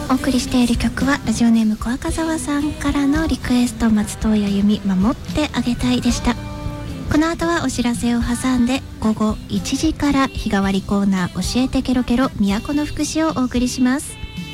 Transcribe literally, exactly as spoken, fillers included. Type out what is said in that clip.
お送りしている曲はラジオネーム小赤沢さんからのリクエスト、松任谷由実守ってあげたいでした。この後はお知らせを挟んでごごいちじから日替わりコーナー教えてケロケロ都の福祉をお送りします。